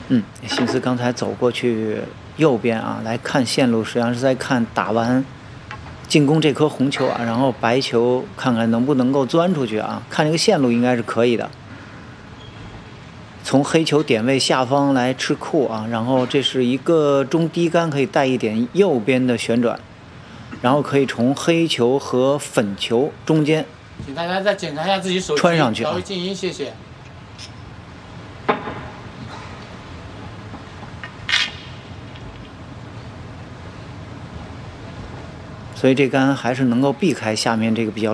心思刚才走过去右边啊，来看线路，实际上是在看打完进攻这颗红球啊，然后白球看看能不能够钻出去啊，看这个线路应该是可以的。从黑球点位下方来吃库啊，然后这是一个中低杆，可以带一点右边的旋转，然后可以从黑球和粉球中间， 请大家再检查一下自己手机， 穿上去啊， 调为静音，谢谢。 所以这杆还是能够避开下面这个比较